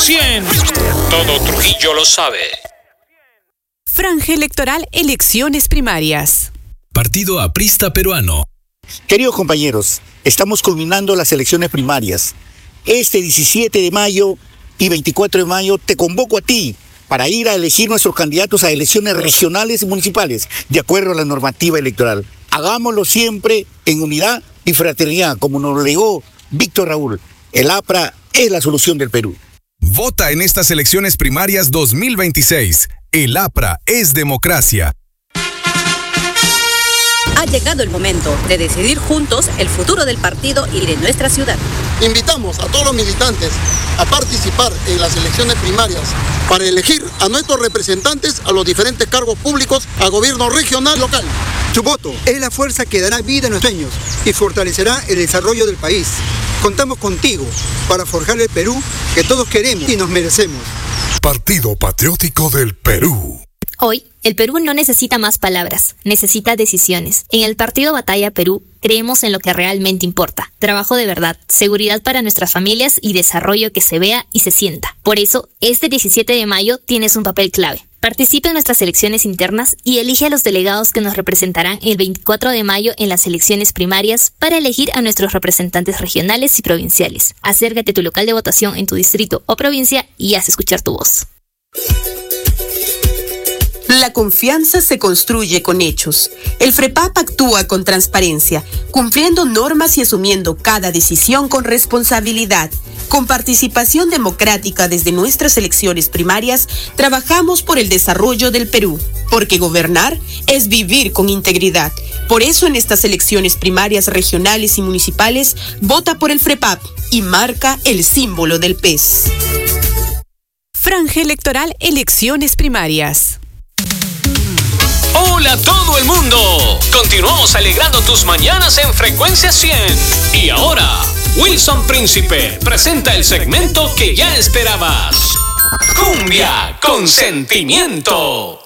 100. Todo Trujillo lo sabe. Franja electoral, elecciones primarias. Partido Aprista Peruano. Queridos compañeros, estamos culminando las elecciones primarias. Este 17 de mayo y 24 de mayo te convoco a ti para ir a elegir nuestros candidatos a elecciones regionales y municipales, de acuerdo a la normativa electoral. Hagámoslo siempre en unidad y fraternidad, como nos lo legó Víctor Raúl. El APRA es la solución del Perú. Vota en estas elecciones primarias 2026. El APRA es democracia. Ha llegado el momento de decidir juntos el futuro del partido y de nuestra ciudad. Invitamos a todos los militantes a participar en las elecciones primarias para elegir a nuestros representantes a los diferentes cargos públicos, a gobierno regional y local. Tu voto es la fuerza que dará vida a nuestros sueños y fortalecerá el desarrollo del país. Contamos contigo para forjar el Perú que todos queremos y nos merecemos. Partido Patriótico del Perú. Hoy, el Perú no necesita más palabras, necesita decisiones. En el Partido Batalla Perú creemos en lo que realmente importa. Trabajo de verdad, seguridad para nuestras familias y desarrollo que se vea y se sienta. Por eso, este 17 de mayo tienes un papel clave. Participa en nuestras elecciones internas y elige a los delegados que nos representarán el 24 de mayo en las elecciones primarias para elegir a nuestros representantes regionales y provinciales. Acércate a tu local de votación en tu distrito o provincia y haz escuchar tu voz. La confianza se construye con hechos. El FREPAP actúa con transparencia, cumpliendo normas y asumiendo cada decisión con responsabilidad. Con participación democrática desde nuestras elecciones primarias, trabajamos por el desarrollo del Perú, porque gobernar es vivir con integridad. Por eso en estas elecciones primarias regionales y municipales, vota por el FREPAP y marca el símbolo del pez. Franja electoral, elecciones primarias. ¡Hola a todo el mundo! Continuamos alegrando tus mañanas en Frecuencia 100. Y ahora, Wilson Príncipe presenta el segmento que ya esperabas. Cumbia con sentimiento.